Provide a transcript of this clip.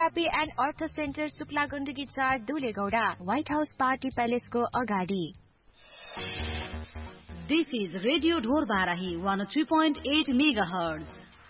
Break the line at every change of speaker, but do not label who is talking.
Therapy and earth centre Shukla Gandaki 4 दुलेगौडा white house party प्यालेसको अगाडि।
This is Radio Dhor Barahi 103.8 megahertz.